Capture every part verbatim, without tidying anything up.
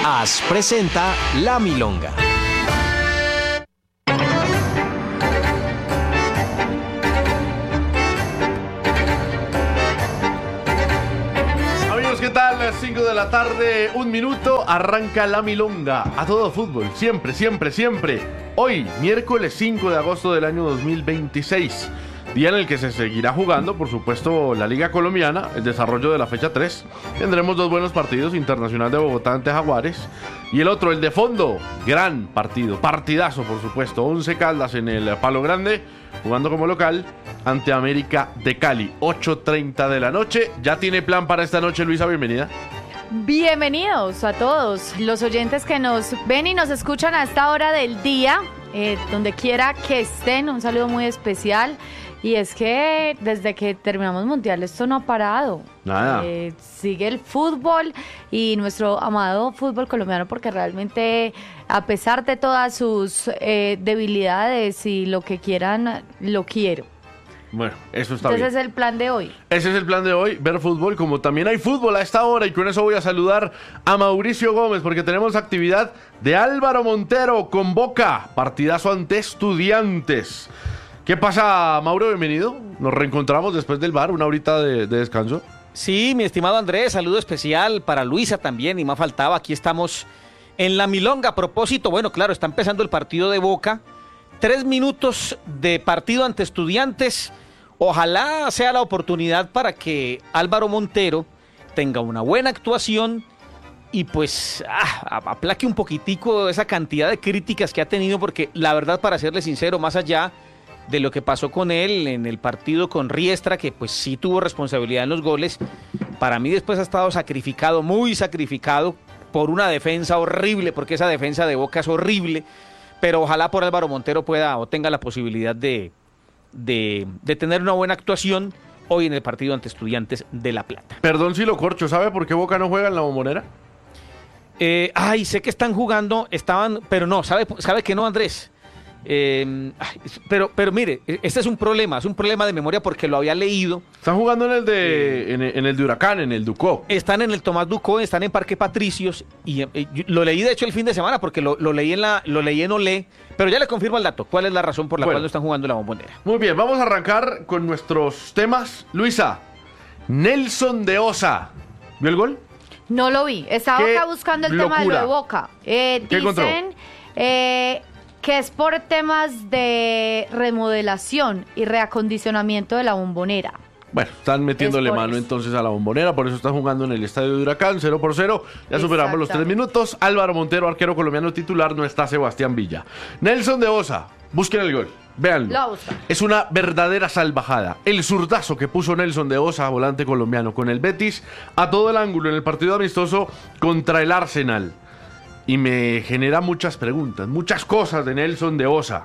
As presenta La Milonga. Amigos, ¿qué tal? Las cinco de la tarde, un minuto, arranca La Milonga. A todo fútbol, siempre, siempre, siempre. Hoy, miércoles cinco de agosto del año dos mil veintiséis. Día en el que se seguirá jugando, por supuesto, la Liga Colombiana, el desarrollo de la fecha tres. Tendremos dos buenos partidos, Internacional de Bogotá ante Jaguares. Y el otro, el de fondo, gran partido, partidazo, por supuesto. Once Caldas en el Palo Grande, jugando como local ante América de Cali. ocho treinta de la noche. ¿Ya tiene plan para esta noche, Luisa? Bienvenida. Bienvenidos a todos los oyentes que nos ven y nos escuchan a esta hora del día, eh, donde quiera que estén. Un saludo muy especial. Y es que desde que terminamos Mundial esto no ha parado. Nada. Eh, sigue el fútbol y nuestro amado fútbol colombiano, porque realmente, a pesar de todas sus eh, debilidades y lo que quieran, lo quiero. Bueno, eso está Entonces bien. ese es el plan de hoy. Ese es el plan de hoy, ver fútbol, como también hay fútbol a esta hora, y con eso voy a saludar a Mauricio Gómez, porque tenemos actividad de Álvaro Montero con Boca, partidazo ante Estudiantes. ¿Qué pasa, Mauro? Bienvenido. Nos reencontramos después del bar, una horita de, de descanso. Sí, mi estimado Andrés, saludo especial para Luisa también, y más faltaba, aquí estamos en La Milonga. A propósito, bueno, claro, está empezando el partido de Boca, tres minutos de partido ante Estudiantes. Ojalá sea la oportunidad para que Álvaro Montero tenga una buena actuación y pues ah, aplaque un poquitico esa cantidad de críticas que ha tenido, porque la verdad, para serle sincero, más allá de lo que pasó con él en el partido con Riestra, que pues sí tuvo responsabilidad en los goles, para mí después ha estado sacrificado, muy sacrificado, por una defensa horrible, porque esa defensa de Boca es horrible, pero ojalá por Álvaro Montero pueda o tenga la posibilidad de, de, de tener una buena actuación hoy en el partido ante Estudiantes de La Plata. Perdón si lo corcho, ¿sabe por qué Boca no juega en la Bombonera? Eh, ay, sé que están jugando, estaban, pero no, ¿sabe, sabe que no, Andrés? Eh, pero, pero mire, este es un problema, es un problema de memoria porque lo había leído. Están jugando en el de, en el, en el de Huracán, en el Ducó. Están en el Tomás Ducó, están en Parque Patricios y eh, lo leí de hecho el fin de semana porque lo, lo leí en la, lo leí en Olé, pero ya le confirmo el dato. ¿Cuál es la razón por la Bueno, cual no están jugando la Bombonera? Muy bien, vamos a arrancar con nuestros temas. Luisa, Nelson de Osa, ¿vio el gol? No lo vi, estaba Qué acá buscando el tema de lo locura. de Boca. Eh, ¿Qué encontró? dicen eh, que es por temas de remodelación y reacondicionamiento de la Bombonera. Bueno, están metiéndole Es por mano eso. entonces a la Bombonera, por eso están jugando en el estadio de Huracán, cero por cero. Ya superamos los tres minutos. Álvaro Montero, arquero colombiano titular, no está Sebastián Villa. Nelson de Osa, busquen el gol, véanlo. Lo buscan. Es una verdadera salvajada. El zurdazo que puso Nelson de Osa, volante colombiano, con el Betis, a todo el ángulo en el partido amistoso contra el Arsenal. Y me genera muchas preguntas, muchas cosas de Nelson de Osa.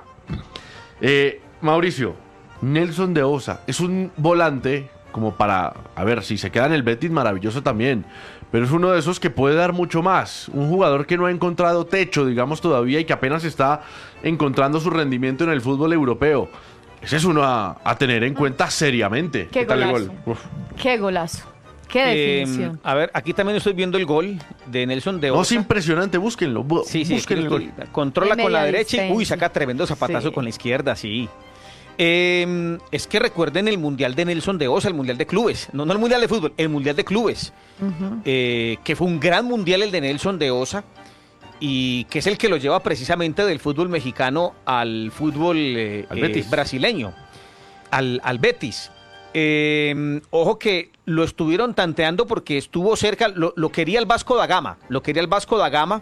Eh, Mauricio, Nelson de Osa es un volante como para, a ver, si se queda en el Betis, maravilloso también, pero es uno de esos que puede dar mucho más. Un jugador que no ha encontrado techo, digamos, todavía, y que apenas está encontrando su rendimiento en el fútbol europeo. Ese es uno a, a tener en cuenta seriamente. Qué tal el golazo. gol? Uf. Qué golazo. Qué definición. Eh, a ver, aquí también estoy viendo el gol de Nelson de No, es Osa. impresionante, búsquenlo. bu- Sí, sí, busquen el aquí gol. estoy- controla De con la media derecha y uy, distancia. saca tremendo zapatazo Sí. con la izquierda, sí. Eh, es que recuerden el Mundial de Nelson de Osa, el Mundial de Clubes, no, no el Mundial de Fútbol, el Mundial de Clubes, Ujú. eh, que fue un gran Mundial el de Nelson de Osa y que es el que lo lleva precisamente del fútbol mexicano al fútbol eh, Al eh, Betis. brasileño, al, al Betis. Eh, ojo que lo estuvieron tanteando porque estuvo cerca, lo, lo quería el Vasco da Gama, lo quería el Vasco da Gama,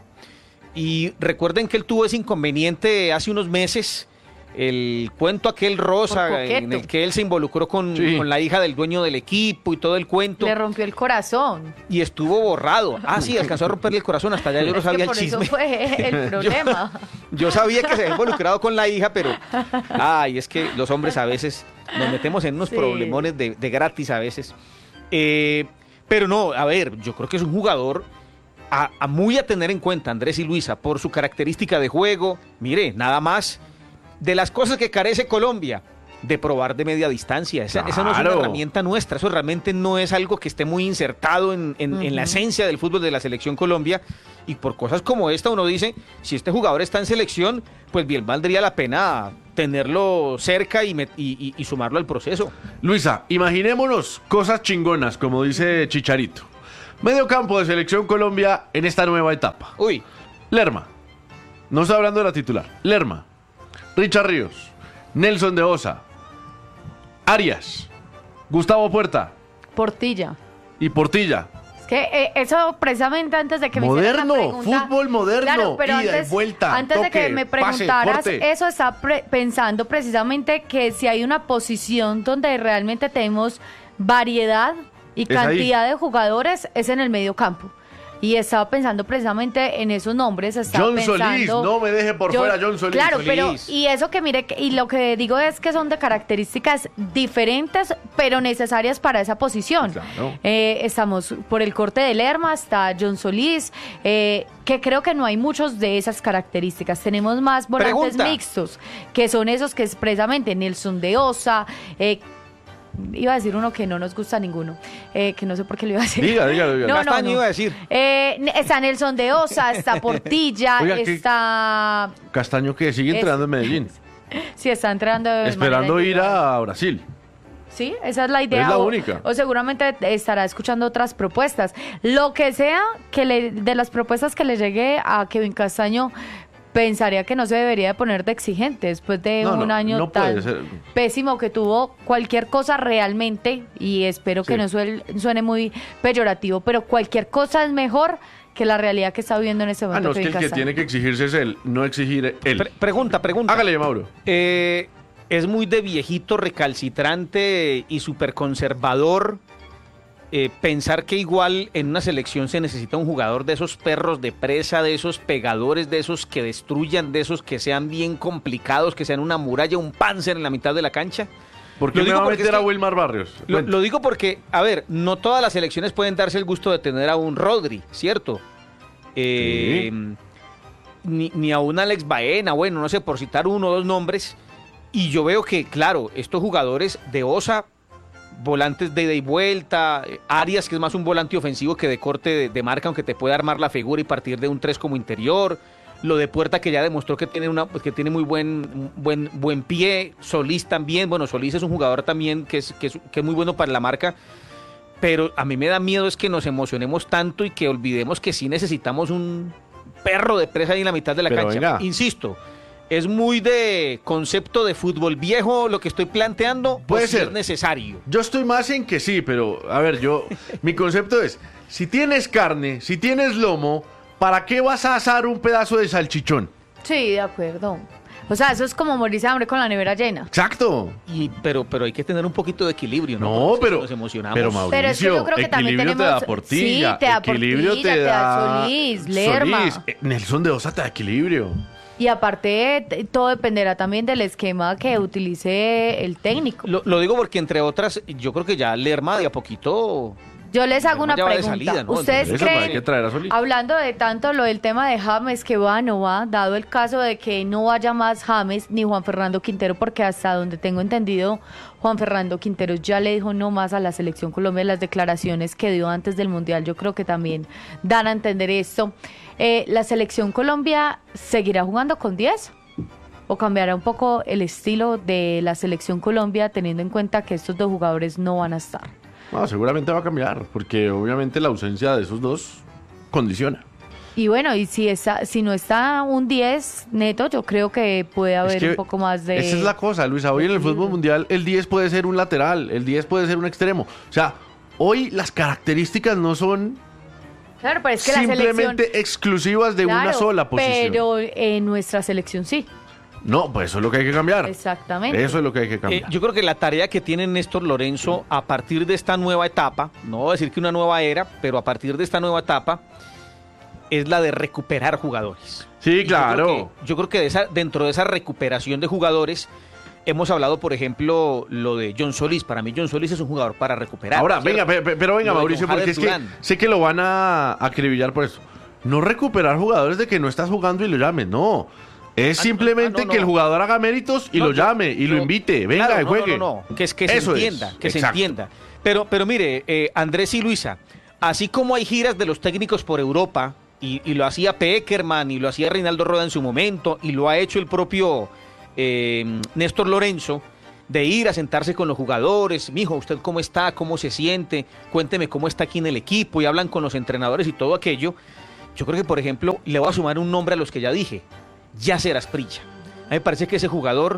y recuerden que él tuvo ese inconveniente hace unos meses, el cuento aquel rosa Por coqueto. en el que él se involucró con, Sí. con la hija del dueño del equipo y todo el cuento, Le rompió el corazón. y estuvo borrado. Ah, sí, alcanzó a romperle el corazón, hasta allá yo no Es que sabía el por eso chisme. fue el problema. Yo sabía que se había involucrado con la hija, pero ay, es que los hombres a veces nos metemos en unos Sí. problemones de, de gratis a veces. Eh, pero no, a ver, yo creo que es un jugador a, a muy a tener en cuenta, Andrés y Luisa, por su característica de juego. Mire, nada más de las cosas que carece Colombia, de probar de media distancia. Esa, esa no es una Claro. herramienta nuestra, eso realmente no es algo que esté muy insertado en, en, Ujú. en la esencia del fútbol de la selección Colombia. Y por cosas como esta uno dice, si este jugador está en selección, pues bien valdría la pena tenerlo cerca y, met- y, y- y sumarlo al proceso. Luisa, imaginémonos cosas chingonas, como dice Chicharito. Medio campo de Selección Colombia en esta nueva etapa. Uy, Lerma. No estoy hablando de la titular. Lerma. Richard Ríos. Nelson de Osa. Arias. Gustavo Puerta. Portilla. Y Portilla. Es que eh, eso precisamente antes de que me hicieras la Moderno, pregunta- fútbol moderno, Claro, pero ida y antes, vuelta, antes de toque, que me pase, preguntaras, corte. eso estaba pre- pensando precisamente que si hay una posición donde realmente tenemos variedad y Es ahí. cantidad de jugadores, es en el medio campo. Y estaba pensando precisamente en esos nombres. Estaba John pensando, Solís, no me deje por fuera John Solís. Claro, pero Solís. y eso que mire, que- y lo que digo es que son de características diferentes, pero necesarias para esa posición. Claro. Eh, estamos por el corte de Lerma, está John Solís, eh, que creo que no hay muchos de esas características. Tenemos más volantes Pregunta. mixtos, que son esos que expresamente Nelson de Osa, eh, iba a decir uno que no nos gusta ninguno, eh, que no sé por qué lo iba a decir. Diga, diga, diga. No, no, Castaño no. iba a decir. Eh, está Nelson de Osa, está Portilla, Oiga, ¿qué- está... Castaño que sigue Es- entrenando en Medellín. Sí, está entrenando de Esperando manera ir individual. a Brasil. Sí, esa es la idea. Es la o, única. O seguramente estará escuchando otras propuestas. Lo que sea que le, de las propuestas que le llegue a Kevin Castaño, pensaría que no se debería de poner de exigente después de No, un no, año no puede tan ser. pésimo que tuvo. Cualquier cosa realmente, y espero que Sí. no suel- suene muy peyorativo, pero cualquier cosa es mejor que la realidad que está viviendo en este Ah, momento no, es que Kevin el que Castaño. tiene que exigirse es él, no exigir él. Pre- pregunta, pregunta. Hágale, Mauro. Eh, es muy de viejito, recalcitrante y súper conservador eh, pensar que igual en una selección se necesita un jugador de esos perros de presa, de esos pegadores, de esos que destruyan, de esos que sean bien complicados, que sean una muralla, un panzer en la mitad de la cancha. ¿Por qué Lo me digo va a porque meter es a que- Wilmar Barrios? Lo, Cuente. lo digo porque, a ver, no todas las selecciones pueden darse el gusto de tener a un Rodri, ¿cierto? Eh, ni, ni a un Alex Baena, bueno, no sé, por citar uno o dos nombres. Y yo veo que, claro, estos jugadores de Osa, volantes de ida y vuelta, eh, Arias, que es más un volante ofensivo que de corte de, de marca, aunque te puede armar la figura y partir de un tres como interior. Lo de Puerta, que ya demostró que tiene una que tiene muy buen buen buen pie. Solís también, bueno, Solís es un jugador también que es, que es, que es muy bueno para la marca. Pero a mí me da miedo es que nos emocionemos tanto y que olvidemos que sí necesitamos un perro de presa ahí en la mitad de la Pero cancha. venga. Insisto, es muy de concepto de fútbol viejo lo que estoy planteando. Puede o si ser. es necesario. Yo estoy más en que sí, pero a ver, yo, mi concepto es, si tienes carne, si tienes lomo, ¿para qué vas a asar un pedazo de salchichón? Sí, de acuerdo. O sea, eso es como morirse de hambre con la nevera llena. Exacto. Y, pero, pero hay que tener un poquito de equilibrio, ¿no? No, Porque si pero, nos emocionamos. pero Mauricio, Pero es que yo creo que también equilibrio te tenemos- da Portilla, sí, te da equilibrio Portilla, te te da da Solís, Lerma. Solís. Eh, Nelson de Osa te da equilibrio. Y aparte, t- todo dependerá también del esquema que utilice el técnico. Lo, lo digo porque, entre otras, yo creo que ya Lerma de a poquito. Yo les hago Lerma una ya va de pregunta. salida, ¿no? ¿Ustedes Entonces, hay que creen, traer a Solís. hablando de tanto lo del tema de James, que va, no va, dado el caso de que no vaya más James ni Juan Fernando Quintero, porque hasta donde tengo entendido, Juan Fernando Quintero ya le dijo no más a la Selección Colombia, las declaraciones que dio antes del Mundial, yo creo que también dan a entender esto. Eh, ¿La Selección Colombia seguirá jugando con diez? ¿O cambiará un poco el estilo de la Selección Colombia teniendo en cuenta que estos dos jugadores no van a estar? No, seguramente va a cambiar, porque obviamente la ausencia de esos dos condiciona. Y bueno, y si está, si no está un diez neto, yo creo que puede haber Es que un poco más de... Esa es la cosa, Luisa. Hoy en el fútbol mundial el diez puede ser un lateral, el diez puede ser un extremo. O sea, hoy las características no son Claro, pero es que la selección... simplemente exclusivas de una Claro, sola posición. pero en nuestra selección sí. No, pues eso es lo que hay que cambiar. Exactamente. Eso es lo que hay que Eh, cambiar. yo creo que la tarea que tiene Néstor Lorenzo a partir de esta nueva etapa, no voy a decir que una nueva era, pero a partir de esta nueva etapa, es la de recuperar jugadores. Sí, Y yo claro. creo que- Yo creo que, de esa, dentro de esa recuperación de jugadores, hemos hablado, por ejemplo, lo de John Solís. Para mí, John Solís es un jugador para recuperar. Ahora, ¿cierto? venga, pe- pe- pero venga, Lo de Mauricio, John porque es Jader que Durán. sé que lo van a acribillar por eso. No recuperar jugadores de que no estás jugando y lo llamen, no. Es Ah, simplemente ah, no, que el no. jugador haga méritos y No, lo yo- llame y lo yo- invite. Venga, claro, y no, juegue. No, no, que, es, que se Eso es, entienda, que se exacto. entienda. Pero, pero mire, eh, Andrés y Luisa, así como hay giras de los técnicos por Europa y, y lo hacía Peckerman, y lo hacía Reinaldo Rueda en su momento, y lo ha hecho el propio eh, Néstor Lorenzo, de ir a sentarse con los jugadores, mijo, ¿usted cómo está? ¿Cómo se siente? Cuénteme cómo está aquí en el equipo, y hablan con los entrenadores y todo aquello. Yo creo que, por ejemplo, le voy a sumar un nombre a los que ya dije, Yasser Asprilla. A mí me parece que ese jugador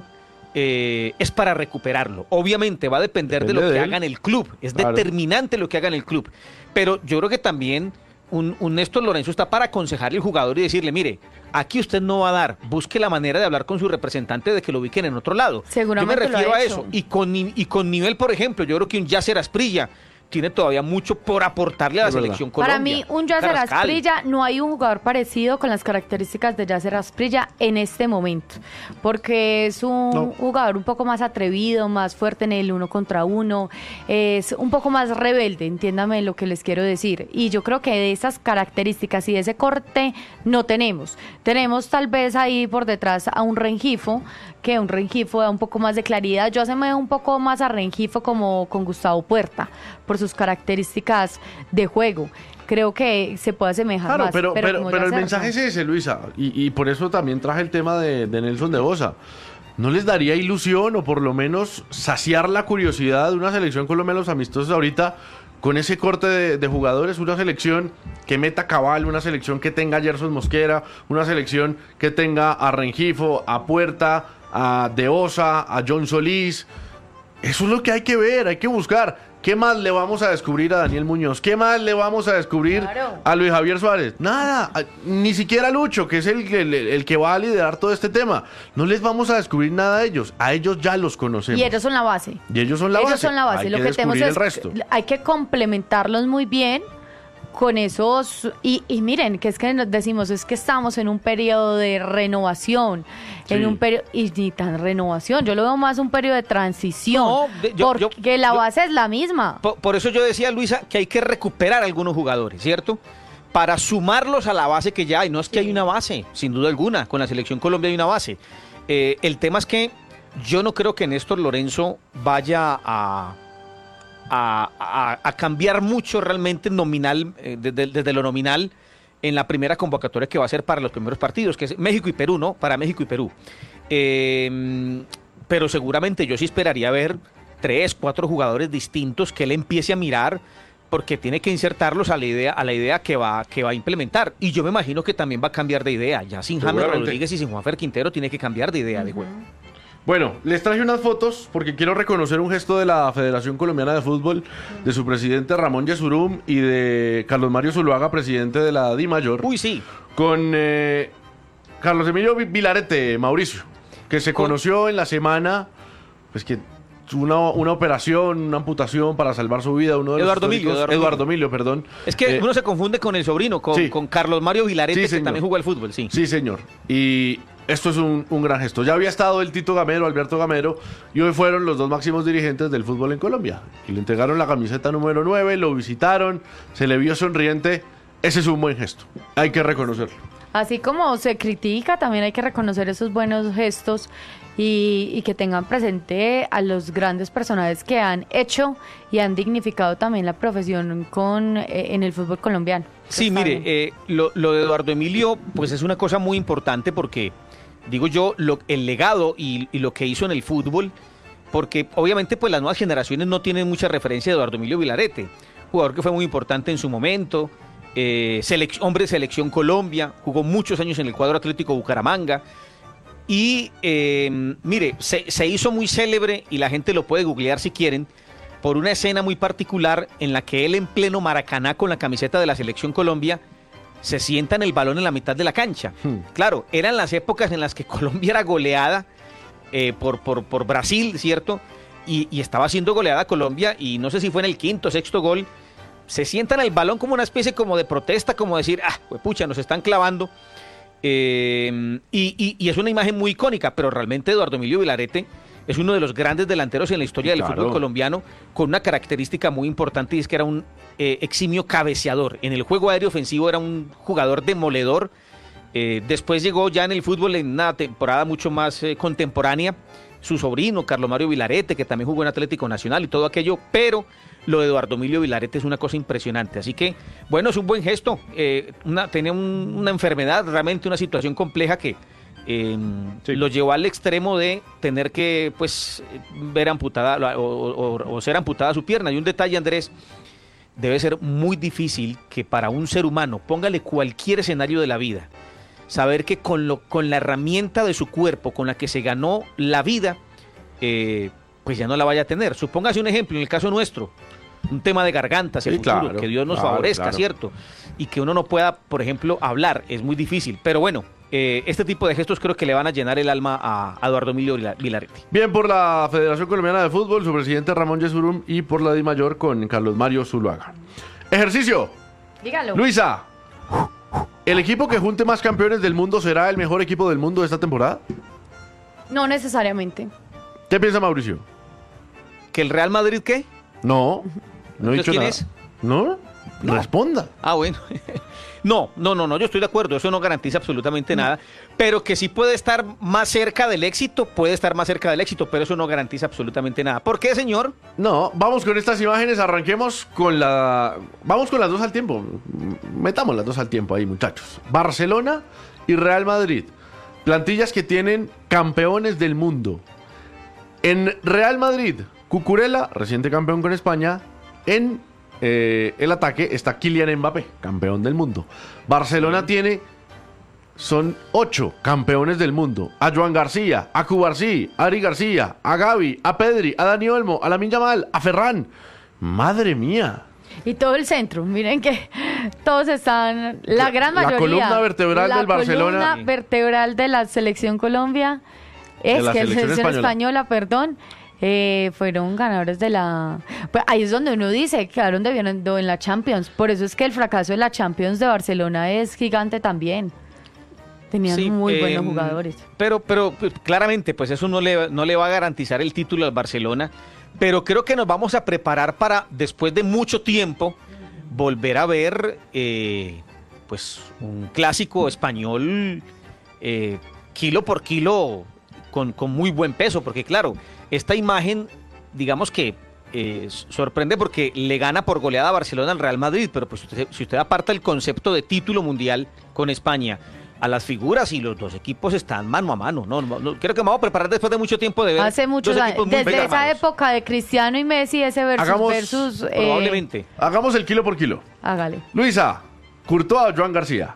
eh, es para recuperarlo. Obviamente va a depender Depende de lo que de haga en el club, es claro. determinante lo que haga en el club, pero yo creo que también un, un Néstor Lorenzo está para aconsejarle al jugador y decirle, mire, aquí usted no va a dar, busque la manera de hablar con su representante de que lo ubiquen en otro lado. Seguramente yo me refiero lo ha a hecho. eso, y con, y con nivel, por ejemplo, yo creo que un Yasser Asprilla tiene todavía mucho por aportarle a la selección Colombia. Para mí, un Yasser Asprilla, no hay un jugador parecido con las características de Yasser Asprilla en este momento, porque es un no. jugador un poco más atrevido, más fuerte en el uno contra uno, es un poco más rebelde, entiéndame lo que les quiero decir, y yo creo que de esas características y de ese corte no tenemos. Tenemos tal vez ahí por detrás a un Rengifo, que un Rengifo da un poco más de claridad. Yo asemejo un poco más a Rengifo como con Gustavo Puerta, por sus características de juego. Creo que se puede asemejar claro, más. Pero, pero, pero, pero el mensaje cerca. es ese, Luisa, y, y por eso también traje el tema de, de Nelson de Osa. ¿No les daría ilusión o por lo menos saciar la curiosidad de una selección colombiana, los amistosos ahorita, con ese corte de, de jugadores? Una selección que meta cabal, una selección que tenga a Gerson Mosquera, una selección que tenga a Rengifo, a Puerta, a De Osa, a John Solís. Eso es lo que hay que ver, hay que buscar. ¿Qué más le vamos a descubrir a Daniel Muñoz? ¿Qué más le vamos a descubrir claro. a Luis Javier Suárez? Nada, ni siquiera a Lucho, que es el, el, el que va a liderar todo este tema. No les vamos a descubrir nada a ellos, a ellos ya los conocemos. Y ellos son la base. Y ellos son la ellos base. Son la base. Hay lo que, que tenemos es, el resto. Hay que complementarlos muy bien con esos, y, y miren, que es que decimos, es que estamos en un periodo de renovación, sí. en un periodo, y ni tan renovación, yo lo veo más un periodo de transición, no, de, yo, porque yo, la base yo, es la misma. Por, por eso yo decía, Luisa, que hay que recuperar algunos jugadores, ¿cierto? Para sumarlos a la base que ya hay, no es que sí. hay una base, sin duda alguna, con la Selección Colombia hay una base. Eh, el tema es que yo no creo que Néstor Lorenzo vaya a... A, a, a cambiar mucho realmente nominal, eh, desde, desde lo nominal en la primera convocatoria que va a ser para los primeros partidos, que es México y Perú, ¿no? Para México y Perú. Eh, pero seguramente yo sí esperaría ver tres, cuatro jugadores distintos que él empiece a mirar, porque tiene que insertarlos a la idea, a la idea que va, que va a implementar. Y yo me imagino que también va a cambiar de idea. Ya sin James Rodríguez y sin Juanfer Quintero tiene que cambiar de idea uh-huh. de juego. Bueno, les traje unas fotos porque quiero reconocer un gesto de la Federación Colombiana de Fútbol, de su presidente Ramón Yesurum y de Carlos Mario Zuluaga, presidente de la DIMAYOR. Uy, sí. Con eh, Carlos Emilio Vilarete, Mauricio, que se ¿Con? conoció en la semana, pues que una, una operación, una amputación para salvar su vida. Uno de Eduardo los Emilio. Eduardo, Eduardo Emilio, perdón. Es que eh, uno se confunde con el sobrino, con, sí. con Carlos Mario Vilarete, sí, que también jugó al fútbol, sí. Sí, señor. Y... esto es un, un gran gesto. Ya había estado el Tito Gamero, Alberto Gamero, y hoy fueron los dos máximos dirigentes del fútbol en Colombia. Y le entregaron la camiseta número nueve, lo visitaron, se le vio sonriente. Ese es un buen gesto. Hay que reconocerlo. Así como se critica, también hay que reconocer esos buenos gestos y, y que tengan presente a los grandes personajes que han hecho y han dignificado también la profesión con eh, en el fútbol colombiano. Sí, mire, eh, lo, lo de Eduardo Emilio, pues es una cosa muy importante porque... digo yo, lo, el legado y, y lo que hizo en el fútbol, porque obviamente pues las nuevas generaciones no tienen mucha referencia de Eduardo Emilio Vilarete, jugador que fue muy importante en su momento, eh, selec- hombre de Selección Colombia, jugó muchos años en el cuadro Atlético Bucaramanga, y eh, mire, se, se hizo muy célebre, y la gente lo puede googlear si quieren, por una escena muy particular en la que él en pleno Maracaná con la camiseta de la Selección Colombia se sienta en el balón en la mitad de la cancha. Hmm. Claro, eran las épocas en las que Colombia era goleada eh, por, por, por Brasil, ¿cierto? Y, y estaba siendo goleada Colombia, y no sé si fue en el quinto o sexto gol, se sienta en el balón como una especie como de protesta, como decir, ah, pues pucha, nos están clavando. Eh, y, y, y es una imagen muy icónica, pero realmente Eduardo Emilio Vilarete es uno de los grandes delanteros en la historia del claro. fútbol colombiano, con una característica muy importante, y es que era un eh, eximio cabeceador. En el juego aéreo ofensivo era un jugador demoledor. Eh, después llegó ya en el fútbol en una temporada mucho más eh, contemporánea, su sobrino, Carlos Mario Vilarete, que también jugó en Atlético Nacional y todo aquello, pero lo de Eduardo Emilio Vilarete es una cosa impresionante. Así que, bueno, es un buen gesto. Eh, una, tenía un, una enfermedad, realmente una situación compleja que eh, sí. lo llevó al extremo de tener que, pues, ver amputada o, o, o ser amputada su pierna. Y un detalle, Andrés, debe ser muy difícil que para un ser humano, póngale cualquier escenario de la vida, saber que con, lo, con la herramienta de su cuerpo con la que se ganó la vida, eh, pues ya no la vaya a tener. Supóngase un ejemplo, en el caso nuestro, un tema de garganta, sí, futuro, claro, que Dios nos claro, favorezca, claro. ¿cierto? Y que uno no pueda, por ejemplo, hablar, es muy difícil. Pero bueno, eh, este tipo de gestos creo que le van a llenar el alma a, a Eduardo Emilio Vilarete. Bien, por la Federación Colombiana de Fútbol, su presidente Ramón Yesurum, y por la DIMAYOR con Carlos Mario Zuluaga. Ejercicio. Dígalo. Luisa. ¿El equipo que junte más campeones del mundo será el mejor equipo del mundo de esta temporada? No necesariamente. ¿Qué piensa Mauricio? ¿Que el Real Madrid qué? No, no he dicho quién nada. es? ¿No? No. Responda. Ah, bueno. No, no, no, no, yo estoy de acuerdo, eso no garantiza absolutamente nada, pero que sí puede estar más cerca del éxito, puede estar más cerca del éxito, pero eso no garantiza absolutamente nada. ¿Por qué, señor? No, vamos con estas imágenes, arranquemos con la... Vamos con las dos al tiempo, metamos las dos al tiempo ahí, muchachos. Barcelona y Real Madrid, plantillas que tienen campeones del mundo. En Real Madrid, Cucurella, reciente campeón con España, en... Eh, el ataque está Kylian Mbappé, campeón del mundo. Barcelona sí. tiene, son ocho campeones del mundo. A Joan García, a Cubarsí, a Ari García, a Gavi, a Pedri, a Dani Olmo, a Lamine Yamal, a Ferran. Madre mía. Y todo el centro, miren que todos están, la gran mayoría. La columna vertebral la del Barcelona. La columna vertebral de la selección Colombia, es la que la selección selección española, española perdón. Eh, fueron ganadores de la... Pues ahí es donde uno dice, quedaron debiendo en la Champions. Por eso es que el fracaso de la Champions de Barcelona es gigante también. Tenían sí, muy eh, buenos jugadores. Pero, pero pues, claramente, pues eso no le, no le va a garantizar el título al Barcelona. Pero creo que nos vamos a preparar para, después de mucho tiempo, volver a ver eh, pues un clásico español eh, kilo por kilo con, con muy buen peso. Porque claro... Esta imagen, digamos que eh, sorprende porque le gana por goleada a Barcelona al Real Madrid, pero pues usted, si usted aparta el concepto de título mundial con España, a las figuras y los dos equipos están mano a mano. No, no, no creo que me voy a preparar después de mucho tiempo de ver. Hace muchos años, desde esa época de Cristiano y Messi, ese versus hagamos, versus. Eh, probablemente. Hagamos el kilo por kilo. Hágale. Luisa, ¿Courtois o Joan García?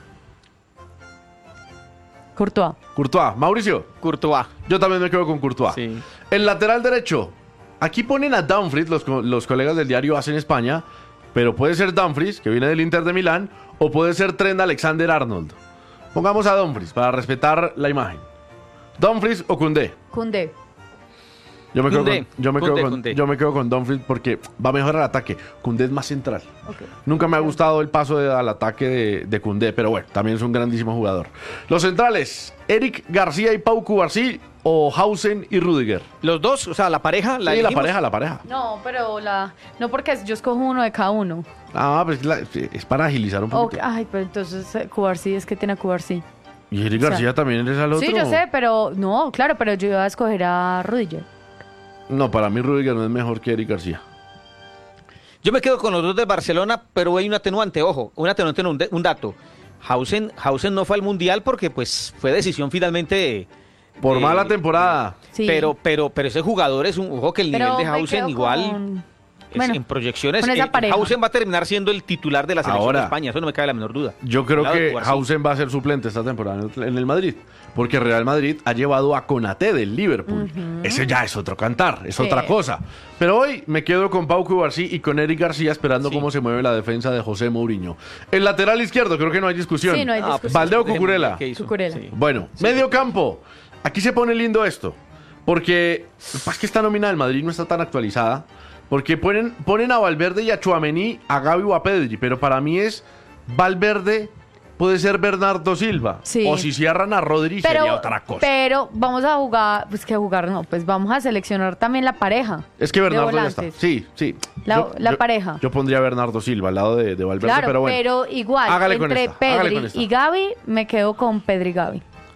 Courtois. Courtois. Mauricio. Courtois. Yo también me quedo con Courtois. Sí. El lateral derecho. Aquí ponen a Dumfries, los, los colegas del diario Hacen España, pero puede ser Dumfries, que viene del Inter de Milán, o puede ser Trent Alexander-Arnold. Pongamos a Dumfries para respetar la imagen. ¿Dumfries o Koundé? Koundé. Yo me, quedo Koundé. con, yo, me Koundé, quedo con, Koundé. yo me quedo con Dumfries porque va a mejorar el ataque. Koundé es más central. Okay. Nunca me ha gustado el paso de, al ataque de, de Koundé, pero bueno, también es un grandísimo jugador. Los centrales, Eric García y Pau Cubarsí o Hausen y Rüdiger. Los dos, o sea, la pareja. La sí, elegimos. la pareja, la pareja. No, pero la... No, porque yo escojo uno de cada uno. Ah, pues la, es para agilizar un poquito. Okay. Ay, pero entonces eh, Cubarsí es que tiene a Cubarsí. Y Eric García, o sea, también es al otro. Sí, yo sé, pero no, claro, pero yo iba a escoger a Rüdiger. No, para mí Rüdiger no es mejor que Eric García. Yo me quedo con los dos de Barcelona, pero hay un atenuante, ojo, un atenuante, un, un dato. Hausen, Hausen no fue al Mundial porque pues fue decisión finalmente... De, Por de, mala temporada. Sí. Pero, pero, pero ese jugador es un... Ojo que el pero nivel de Hausen igual... Con... Es, bueno, en proyecciones, con esa eh, pareja. Hausen va a terminar siendo el titular de la selección Ahora, de España, eso no me cabe la menor duda. Yo creo que Cubarsí. Hausen va a ser suplente esta temporada en el, en el Madrid, porque Real Madrid ha llevado a Konaté del Liverpool. Uh-huh. Ese ya es otro cantar, es sí. otra cosa. Pero hoy me quedo con Pau Cubarsí y con Eric García esperando sí. cómo se mueve la defensa de José Mourinho. El lateral izquierdo, creo que no hay discusión. Sí, no hay discusión. Ah, Valdeo Cucurella. Cucurella. Sí. Bueno, sí. medio campo. Aquí se pone lindo esto, porque es que esta nómina del Madrid no está tan actualizada. Porque ponen, ponen a Valverde y a Tchouaméni, a Gavi o a Pedri, pero para mí es Valverde, puede ser Bernardo Silva, sí. o si cierran a Rodri pero, sería otra cosa. Pero vamos a jugar, pues que jugar no, pues vamos a seleccionar también la pareja. Es que Bernardo ya está, sí, sí. La, yo, la yo, pareja. Yo pondría a Bernardo Silva al lado de, de Valverde, claro, pero bueno. pero igual, Hágale entre con esta, hágale Pedri con esta. y Gavi, me quedo con Pedri y Gavi.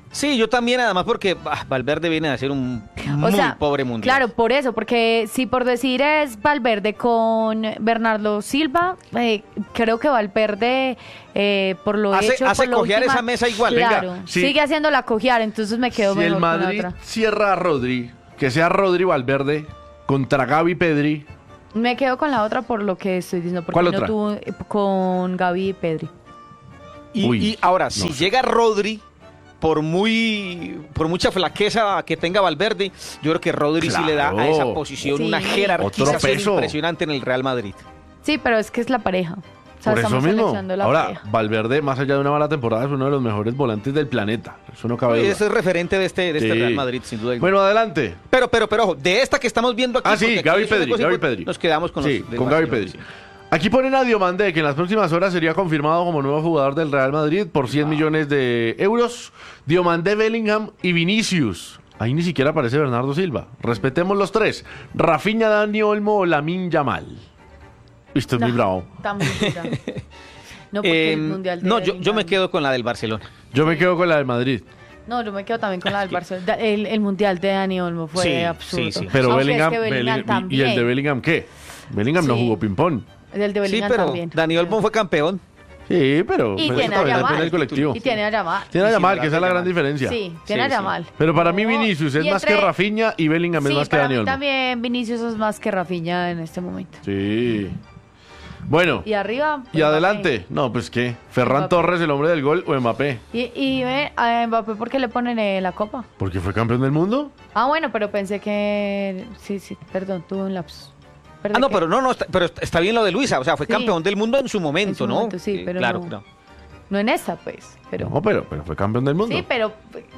Sí, yo también, además porque ah, Valverde viene a ser un muy O sea, pobre mundial. claro, por eso, porque si por decir es Valverde con Bernardo Silva, eh, creo que Valverde, eh, por lo Hace- hecho... hace por la cojear última- esa mesa igual. Claro, Venga, sí. sigue haciéndola cojear, entonces me quedo Si mejor el con la Madrid otra. cierra a Rodri, que sea Rodri Valverde contra Gavi Pedri. Me quedo con la otra por lo que estoy diciendo, porque ¿Cuál no otra? tuvo eh, con Gaby y Pedri. Y, Uy, y ahora, no si sé. llega Rodri, por muy por mucha flaqueza que tenga Valverde, yo creo que Rodri sí le da a Claro. esa posición Sí. una Otro jerarquización peso. impresionante en el Real Madrid. Sí, pero es que es la pareja. O sea, Por eso estamos mismo. seleccionando la Ahora, pareja. Valverde, más allá de una mala temporada, es uno de los mejores volantes del planeta. Eso no cabe Y duda. ese es referente de este, de este Sí. Real Madrid, sin duda. alguna. Bueno, adelante. Pero, pero, pero, ojo, de esta que estamos viendo aquí. Ah, sí, porque aquí Gaby es una Pedri, cosa Gaby importante, Pedri. Nos quedamos con Sí, los del con Gaby Barcelona, Pedri. sí. Aquí ponen a Diomandé, que en las próximas horas sería confirmado como nuevo jugador del Real Madrid por cien millones de euros. Diomandé, Bellingham y Vinicius. Ahí ni siquiera aparece Bernardo Silva. Respetemos los tres. Rafinha, Dani Olmo o Lamine Yamal. Esto es muy bravo. Está muy dura. No, porque Eh, el mundial de no, yo, yo me Bellingham- quedo con la del Barcelona. Yo me quedo con la del Madrid. No, yo me quedo también con la del Barcelona. El, el mundial de Dani Olmo fue Sí, absurdo. sí, sí. Pero Aunque es Bellingham, que Bellingham Bellingham- también. ¿y el de Bellingham qué? Bellingham no Sí. jugó ping-pong. El de Sí, Bellingham pero también. Dani Olmo fue campeón. Sí, pero Y pero tiene eso a también Yamal. depende del colectivo. Y tiene a Yamal. Tiene a Y Yamal, sin que esa es la Yamal. gran diferencia. Sí, tiene Sí, a sí. Yamal. Pero para mí No, Vinicius es y más entre- que Rafinha y Bellingham es Sí, más que para Dani mí Olmo. también Vinicius es más que Rafinha en este momento. Sí. Bueno, Y arriba... y Mbappé. adelante. No, pues qué. Ferran Mbappé. Torres, el hombre del gol, o Mbappé. Y, y ve, a Mbappé, ¿por qué le ponen eh, la copa? Porque fue campeón del mundo. Ah, bueno, pero pensé que... Sí, sí, perdón, tuve un lapsus. Perdón, Ah, no, que- pero no, no, está, pero está bien lo de Luisa. O sea, fue Sí. campeón del mundo en su momento, En su ¿no? momento, sí, Eh, pero claro, no. claro. No en esa, pues, pero... No, pero, pero fue campeón del mundo. Sí, pero...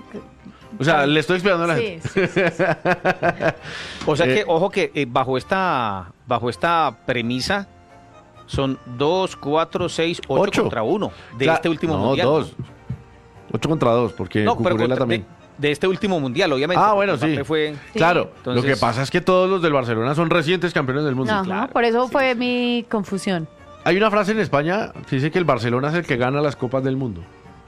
O sea, le estoy explicando a la Sí, gente. sí, sí, sí. O sea Eh, que, ojo que eh, bajo esta bajo esta premisa son dos, cuatro, seis, ocho, Ocho. contra uno de Cla- este último no, mundial. dos. Ocho contra dos, porque No, pero Cucurella contra- también. de, de este último mundial, obviamente. Ah, porque bueno, sí. Mbappé fue- Sí. Claro, Entonces- lo que pasa es que todos los del Barcelona son recientes campeones del mundo. Ajá, claro, por eso sí, fue sí. mi confusión. Hay una frase en España que dice que el Barcelona es el que gana las copas del mundo.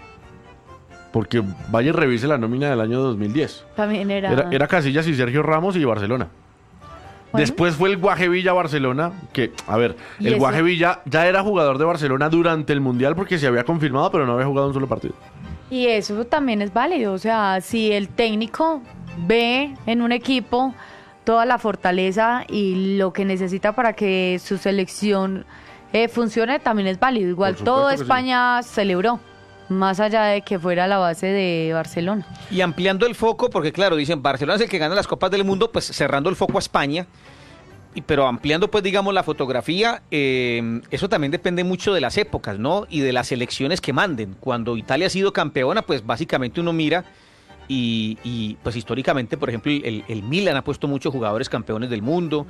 Porque vaya y revise la nómina del año dos mil diez. También era... Era, era Casillas y Sergio Ramos y Barcelona. Bueno. Después fue el Guaje Villa Barcelona, que, a ver, ¿Y el eso? Guaje Villa ya era jugador de Barcelona durante el Mundial porque se había confirmado, pero no había jugado un solo partido. Y eso también es válido. O sea, si el técnico ve en un equipo toda la fortaleza y lo que necesita para que su selección eh, funcione, también es válido. Igual Por supuesto todo que sí. España celebró, más allá de que fuera la base de Barcelona. Y ampliando el foco, porque claro, dicen Barcelona es el que gana las copas del mundo, pues cerrando el foco a España. Y, pero ampliando, pues, digamos, la fotografía, eh, eso también depende mucho de las épocas, ¿no? Y de las elecciones que manden. Cuando Italia ha sido campeona, pues básicamente uno mira y, y, pues históricamente, por ejemplo, el, el Milan ha puesto muchos jugadores campeones del mundo.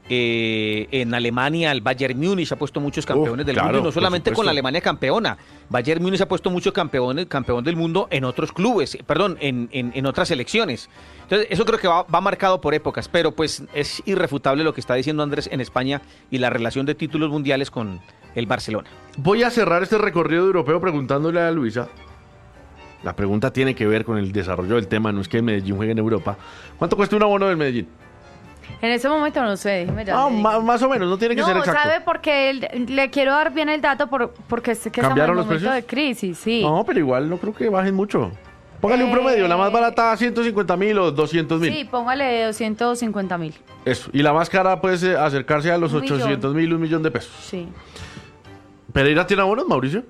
Eh, en Alemania el Bayern Múnich ha puesto muchos campeones Uf, del claro, mundo, y no por solamente con supuesto. la Alemania campeona. Bayern Múnich ha puesto muchos campeones, campeón del mundo en otros clubes, eh, perdón, en, en, en otras selecciones. Entonces, eso creo que va, va marcado por épocas, pero pues es irrefutable lo que está diciendo Andrés en España y la relación de títulos mundiales con el Barcelona. Voy a cerrar este recorrido europeo preguntándole a Luisa. La pregunta tiene que ver con el desarrollo del tema, no es que Medellín juegue en Europa. ¿Cuánto cuesta un abono del Medellín? En ese momento no sé, déjeme ya. Ah, le digo. ma- más o menos, no tiene que No, ser exacto. ¿sabe por qué? El- Le quiero dar bien el dato por, porque sé que estamos en ¿Cambiaron un los momento precios? de crisis, sí. No, pero igual no creo que bajen mucho. Póngale un Eh, promedio, la más barata ciento cincuenta mil o doscientos mil. Sí, póngale doscientos cincuenta mil. Eso. Y la más cara puede acercarse a los Un millón. ochocientos mil, un millón de pesos. Sí. ¿Pereira tiene abonos, Mauricio?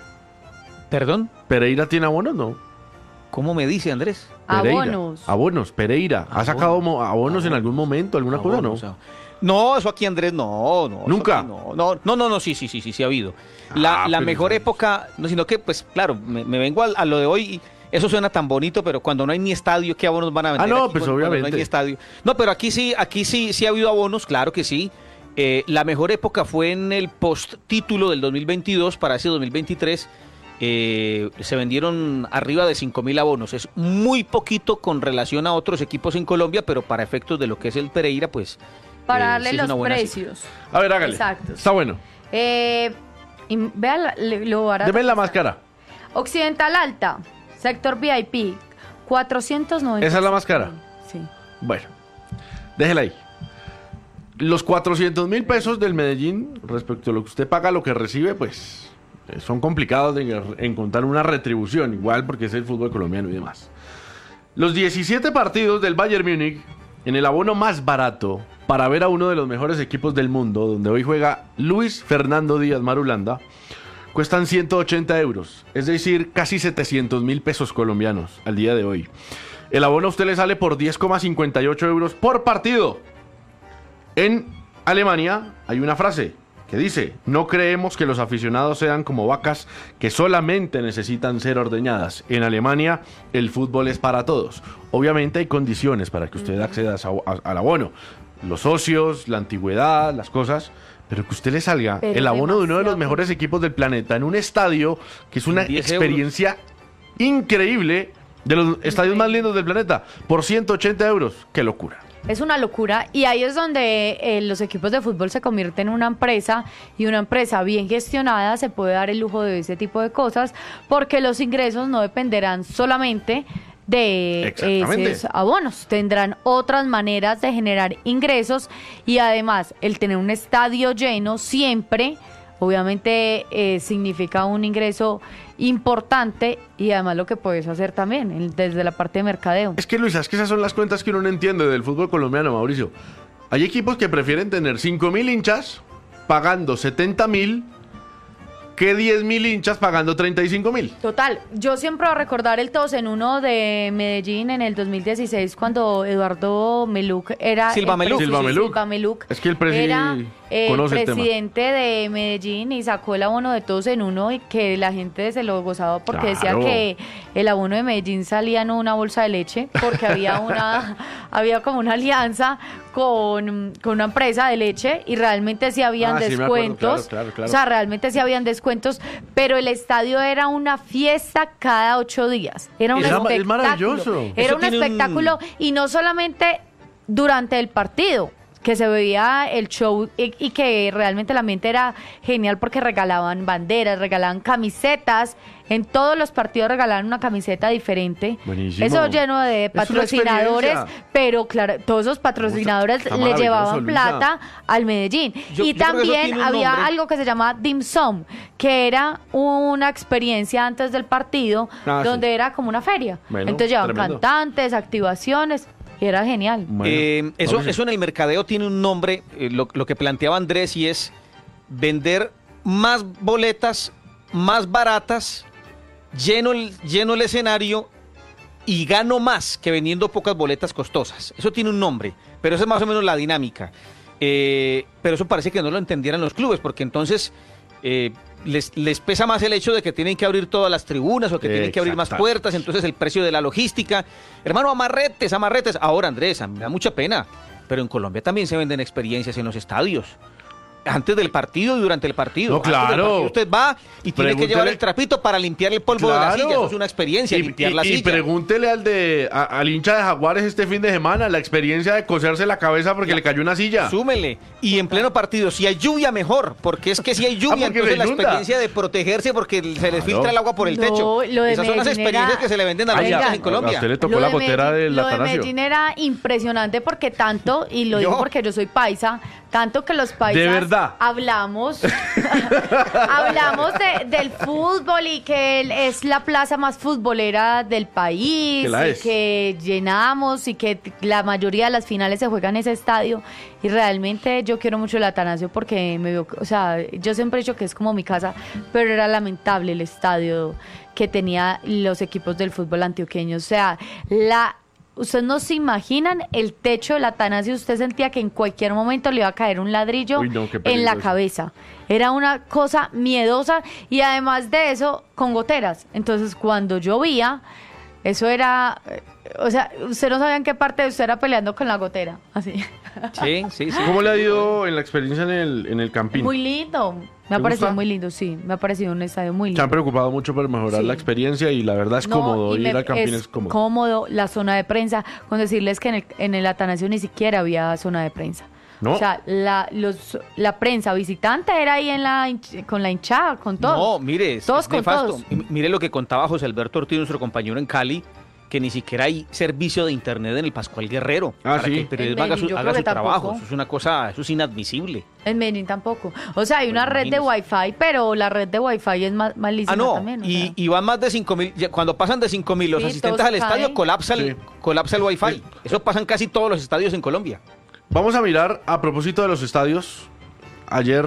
¿Perdón? ¿Pereira tiene abonos? No. ¿Cómo me dice Andrés? Pereira. Abonos. Abonos, Pereira. ¿Ha sacado mo- abonos en algún momento, alguna cosa? No. O sea, no, eso aquí Andrés, no, no. eso ¿Nunca? aquí No, no, no, no, no, sí, sí, sí, sí, sí ha habido. La, Ah, la pero mejor entonces- época, no, sino que, pues, claro, me, me vengo a, a lo de hoy y eso suena tan bonito, pero cuando no hay ni estadio, ¿qué abonos van a vender? Ah, no, aquí pues, cuando- cuando no hay obviamente. ni estadio. No, pero aquí sí, aquí sí, sí ha habido abonos, claro que sí. Eh, la mejor época fue en el post-título del dos mil veintidós, para ese dos mil veintitrés. Eh, se vendieron arriba de cinco mil abonos. Es muy poquito con relación a otros equipos en Colombia, pero para efectos de lo que es el Pereira, pues... Para eh, darle sí es los una buena precios. A ver, hágale. Exacto. Está bueno. Eh, y vea la- le- lo barato. Deme la que más está. cara. Occidental Alta, sector V I P, cuatrocientos noventa. ¿Esa es la más cara? Sí. Bueno, déjela ahí. Los cuatrocientos mil pesos del Medellín, respecto a lo que usted paga, lo que recibe, pues eh, son complicados de encontrar una retribución, igual porque es el fútbol colombiano y demás. Los diecisiete partidos del Bayern Múnich, en el abono más barato, para ver a uno de los mejores equipos del mundo, donde hoy juega Luis Fernando Díaz Marulanda, cuestan ciento ochenta euros, es decir, casi setecientos mil pesos colombianos al día de hoy. El abono a usted le sale por diez coma cincuenta y ocho euros por partido. En Alemania hay una frase que dice: no creemos que los aficionados sean como vacas que solamente necesitan ser ordeñadas. En Alemania el fútbol es para todos. Obviamente hay condiciones para que usted acceda a, a, al abono. Los socios, la antigüedad, las cosas. Pero que usted le salga Pero el abono de uno de los demasiado. mejores equipos del planeta en un estadio que es una diez experiencia increíble, de los estadios más lindos del planeta, por ciento ochenta euros. ¡Qué locura! Es una locura y ahí es donde eh, los equipos de fútbol se convierten en una empresa y una empresa bien gestionada se puede dar el lujo de ese tipo de cosas porque los ingresos no dependerán solamente de Exactamente. esos abonos, tendrán otras maneras de generar ingresos y además el tener un estadio lleno siempre obviamente eh, significa un ingreso importante y además lo que puedes hacer también el- desde la parte de mercadeo. Es que, Luisa, es que esas son las cuentas que uno no entiende del fútbol colombiano, Mauricio. Hay equipos que prefieren tener cinco mil hinchas pagando setenta mil que diez mil hinchas pagando treinta y cinco mil. Total, yo siempre voy a recordar el todos en uno de Medellín en el dos mil dieciséis cuando Eduardo Meluc era Silva el Meluc. presi- Silva Meluc. Silva Meluc Es que el presi era eh, el conoce el tema. presidente de Medellín y sacó el abono de todos en uno y que la gente se lo gozaba porque decía Claro. que el abono de Medellín salía en una bolsa de leche porque había una había como una alianza con, con una empresa de leche y realmente sí habían Ah, sí, me acuerdo, descuentos. claro, claro, claro. O sea, realmente sí habían descuentos, pero el estadio era una fiesta cada ocho días. Era un Era- es espectáculo. maravilloso. Era Eso un tiene un- espectáculo y no solamente durante el partido, que se veía el show y, y que realmente el ambiente era genial porque regalaban banderas, regalaban camisetas. En todos los partidos regalaban una camiseta diferente. Buenísimo. Eso lleno de Es una patrocinadores, experiencia. pero claro, todos esos patrocinadores Está le maravilloso, llevaban Luisa. plata al Medellín. Yo- y yo creo que eso también tiene un había nombre. algo que se llama Dim Sum, que era una experiencia antes del partido, Ah, donde sí. era como una feria. Bueno, Entonces llevaban tremendo. cantantes, activaciones, y era genial. Bueno, Eh, eso, Mauricio. eso en el mercadeo tiene un nombre, eh, lo, lo que planteaba Andrés, y es vender más boletas, más baratas, lleno el, lleno el escenario y gano más que vendiendo pocas boletas costosas. Eso tiene un nombre, pero esa es más o menos la dinámica. Eh, pero eso parece que no lo entendieran los clubes, porque entonces eh, les, les pesa más el hecho de que tienen que abrir todas las tribunas o que tienen que abrir más Exactamente. puertas, entonces el precio de la logística. Hermano, amarretes, amarretes. Ahora, Andrés, a mí me da mucha pena, pero en Colombia también se venden experiencias en los estadios. Antes del partido y durante el partido. No, Antes del claro. partido usted va y tiene que Pregúntele- llevar el trapito para limpiar el polvo de la Claro. silla. Eso es una experiencia, Y, limpiar y- la y silla. pregúntele al de a- al hincha de Jaguares este fin de semana la experiencia de coserse la cabeza porque Ya. le cayó una silla. Súmele. Y en pleno partido, si hay lluvia, mejor. Porque es que si hay lluvia, Ah, porque entonces le la inunda. experiencia de protegerse porque se les Claro. filtra el agua por el No, techo. lo de Esas son las Medellín experiencias era- que se le venden a los Oiga, hinchas en A Colombia. usted le tocó Lo la de gotera Medellín- del Lo de Atanasio. Medellín era impresionante porque tanto, y lo digo Yo. porque yo soy paisa, tanto que los paisas De verdad. hablamos, hablamos de- del fútbol y que el- es la plaza más futbolera del país, Que la y es. que llenamos y que t- la mayoría de las finales se juegan en ese estadio. Y realmente yo quiero mucho el Atanasio porque me veo, o sea, yo siempre he dicho que es como mi casa, pero era lamentable el estadio que tenía los equipos del fútbol antioqueño. O sea, la ustedes no se imaginan el techo del Atanasio, usted sentía que en cualquier momento le iba a caer un ladrillo Uy, no, qué en la peligroso. cabeza. Era una cosa miedosa y además de eso, con goteras. Entonces, cuando llovía, eso era, eh, o sea, usted no sabía en qué parte de usted era peleando con la gotera, así. Sí, sí, sí. ¿Cómo le ha ido en la experiencia en el, en el Campín? Muy lindo. Me ha ¿Te parecido gusta? muy lindo, sí. Me ha parecido un estadio muy Se lindo. han preocupado mucho por mejorar Sí. la experiencia y la verdad es No, cómodo. y Ir me- al Campín es, cómodo. cómodo, la zona de prensa, con decirles que en el, en el Atanasio ni siquiera había zona de prensa. ¿No? O sea, la, los, la prensa visitante era ahí en la hinch- con la hinchada, con todos. No, mire, es, Todos es con nefasto. todos. Y mire lo que contaba José Alberto Ortiz, nuestro compañero en Cali, que ni siquiera hay servicio de internet en el Pascual Guerrero Ah, para sí. que el periodismo En haga su, Medellín yo haga creo su que trabajo. tampoco. Eso es una cosa, eso es inadmisible. En Medellín tampoco. O sea, hay una Pues red de imagínese. Wi-Fi, pero la red de Wi-Fi es más malísima Ah, no, también. o y, sea. y van más de cinco mil, cuando pasan de cinco mil los Sí, asistentes todo al se estadio, cae. colapsa el, Sí. colapsa el Wi-Fi. Sí. Eso pasa en casi todos los estadios en Colombia. Vamos a mirar, a propósito de los estadios, ayer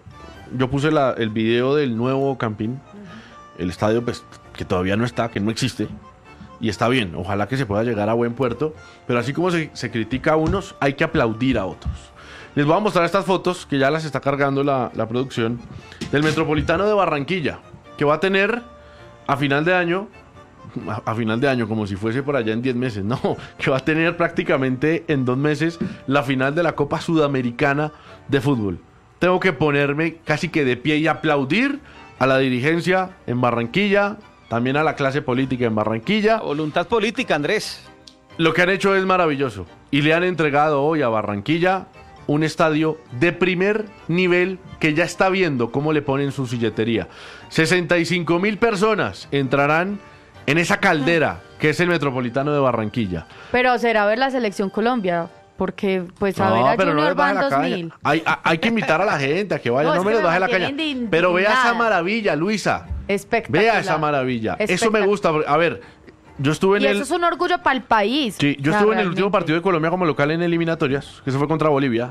yo puse la- el video del nuevo Campín, el estadio pues, que todavía no está, que no existe, y está bien, ojalá que se pueda llegar a buen puerto, pero así como se, se critica a unos, hay que aplaudir a otros. Les voy a mostrar estas fotos, que ya las está cargando la, la producción, del Metropolitano de Barranquilla, que va a tener a final de año, a, a final de año, como si fuese por allá en diez meses, no, que va a tener prácticamente en dos meses la final de la Copa Sudamericana de Fútbol. Tengo que ponerme casi que de pie y aplaudir a la dirigencia en Barranquilla, también a la clase política en Barranquilla. La voluntad política, Andrés. Lo que han hecho es maravilloso y le han entregado hoy a Barranquilla un estadio de primer nivel que ya está viendo cómo le ponen su silletería. sesenta y cinco mil personas entrarán en esa caldera que es el Metropolitano de Barranquilla. Pero será ver la selección Colombia, porque pues a ver No, a pero no Junior les baje van la dos caña. mil. Hay, hay- hay que invitar a la gente a que vaya, No, no, es me que les me baje la caña. mantienen de Pero vea esa indignada. maravilla, Luisa. Espectacular. Vea esa maravilla. Eso me Espectacular. gusta. porque- A ver, yo estuve en Y el... eso es un orgullo para el país. Sí, yo O sea, estuve en el último realmente. partido de Colombia como local en eliminatorias, que se fue contra Bolivia.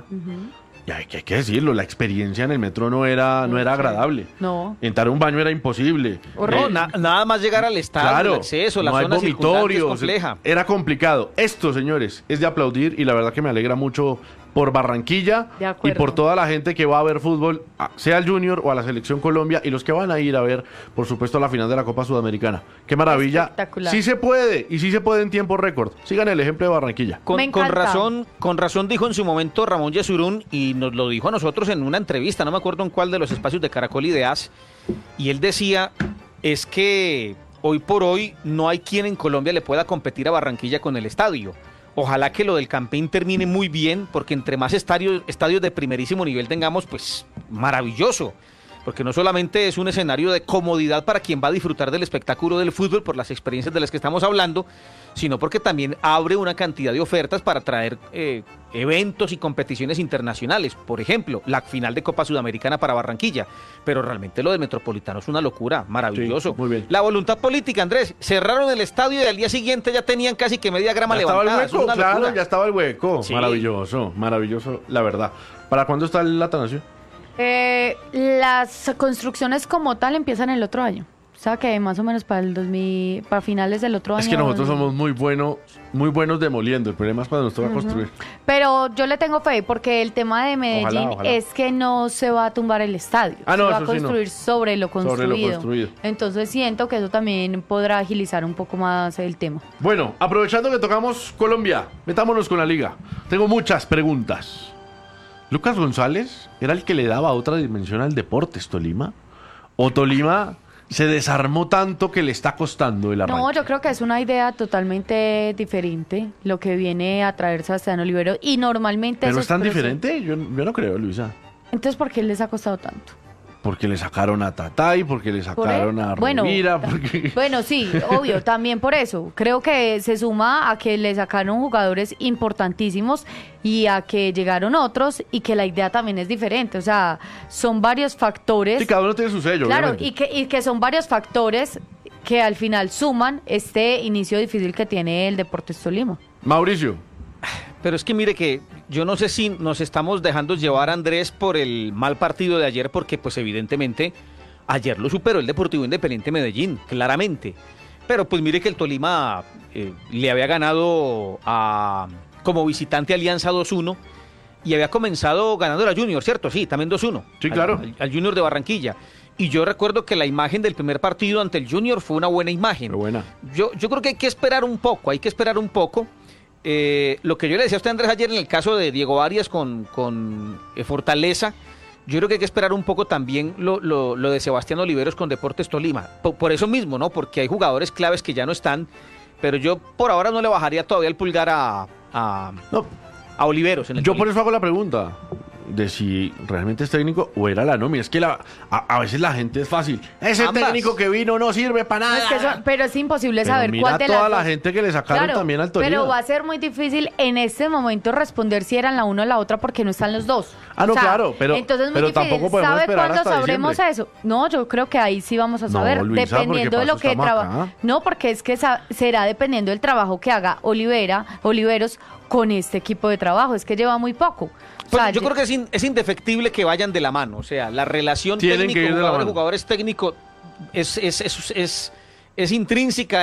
Y hay que, hay que decirlo, la experiencia en el metro no era, no era agradable. No. Entrar a un baño era imposible. Horrible. Eh, No, na- nada más llegar al estadio, Claro, el acceso, la no hay zona circundante es vomitorios, compleja. era complicado. Esto, señores, es de aplaudir y la verdad que me alegra mucho por Barranquilla De y acuerdo. por toda la gente que va a ver fútbol, a- sea al Junior o a la Selección Colombia y los que van a ir a ver, por supuesto, la final de la Copa Sudamericana. ¡Qué maravilla! Espectacular. Sí se puede y sí se puede en tiempo récord. Sigan el ejemplo de Barranquilla. Con, Me con encanta. razón, con razón dijo en su momento Ramón Yesurún y nos lo dijo a nosotros en una entrevista, no me acuerdo en cuál de los espacios de Caracol y de A S, y él decía, es que hoy por hoy no hay quien en Colombia le pueda competir a Barranquilla con el estadio. Ojalá que lo del Campín termine muy bien, porque entre más estadios, estadios de primerísimo nivel tengamos, pues maravilloso. Porque no solamente es un escenario de comodidad para quien va a disfrutar del espectáculo del fútbol por las experiencias de las que estamos hablando, sino porque también abre una cantidad de ofertas para traer eh, eventos y competiciones internacionales. Por ejemplo, la final de Copa Sudamericana para Barranquilla. Pero realmente lo del Metropolitano es una locura, maravilloso. Sí, muy bien. La voluntad política, Andrés, cerraron el estadio y al día siguiente ya tenían casi que media grama Ya estaba el levantada. Eso hueco, es una claro, locura. ya estaba el hueco. Sí. Maravilloso, maravilloso, la verdad. ¿Para cuándo está el Atanasio? Eh, las construcciones como tal empiezan el otro año. O sea que más o menos para el dos mil, para finales del otro Es año. que nosotros somos muy buenos, muy buenos demoliendo. El problema es cuando nos toca construir. Pero yo le tengo fe porque el tema de Medellín Ojalá, ojalá. es que no se va a tumbar el estadio. Ah, no, se va a eso sí, no. construir sobre lo Sobre lo construido. construido. Entonces siento que eso también podrá agilizar un poco más el tema. Bueno, aprovechando que tocamos Colombia, metámonos con la liga. Tengo muchas preguntas. ¿Lucas González era el que le daba otra dimensión al Deportes Tolima? ¿O Tolima se desarmó tanto que le está costando el arranque? No, yo creo que es una idea totalmente diferente lo que viene a traer Sebastián Olivero y normalmente ¿Pero esos es tan procesos- diferente? Yo, yo no creo, Luisa. Entonces, ¿por qué les ha costado tanto? Porque le sacaron a Tatay, porque le ¿Por sacaron él? a Bueno, Rovira, ta- porque... bueno, sí, obvio, también por eso. Creo que se suma a que le sacaron jugadores importantísimos y a que llegaron otros y que la idea también es diferente. O sea, son varios factores. Sí, cada uno tiene su sello, Claro, obviamente. y que, y que son varios factores que al final suman este inicio difícil que tiene el Deportes Tolima. Mauricio, Pero es que mire que yo no sé si nos estamos dejando llevar, Andrés, por el mal partido de ayer, porque pues evidentemente ayer lo superó el Deportivo Independiente Medellín, claramente. Pero pues mire que el Tolima eh, le había ganado a, como visitante a Alianza dos uno y había comenzado ganando a Junior, ¿cierto? Sí, también dos uno. Sí, Al- claro. Al, al Junior de Barranquilla. Y yo recuerdo que la imagen del primer partido ante el Junior fue una buena imagen. pero buena. Yo, yo creo que hay que esperar un poco, hay que esperar un poco. Eh, lo que yo le decía a usted, Andrés, ayer en el caso de Diego Arias con, con eh, Fortaleza, yo creo que hay que esperar un poco también lo, lo, lo de Sebastián Oliveros con Deportes Tolima. Por, por eso mismo, ¿no? Porque hay jugadores claves que ya no están, pero yo por ahora no le bajaría todavía el pulgar a, a, No, a Oliveros. En el yo por Tolima. eso hago la pregunta. de si realmente es técnico o era la nómina. Es que la, a, a veces la gente es fácil. Ese Ambas. técnico que vino no sirve para No, nada. es que eso- pero es imposible Pero saber mira cuál de toda las la dos. gente que le sacaron Claro, también al Torino. pero va a ser muy difícil en este momento responder si eran la una o la otra porque no están los dos. Ah, no, claro, pero- entonces es muy pero difícil. tampoco podemos ¿Sabe esperar cuándo hasta sabremos diciembre. eso? No, yo creo que ahí sí vamos a No, saber, Luisa, dependiendo porque de lo para que eso estamos trabaja. acá. No, porque es que sa- será dependiendo del trabajo que haga Olivera, Oliveros con este equipo de trabajo. Es que lleva muy poco. O Pues sea, yo lle- creo que es, in- es indefectible que vayan de la mano. O sea, la relación Tienen que ir de la técnico-jugadores, mano. jugadores técnico es, es, es, es, es intrínseca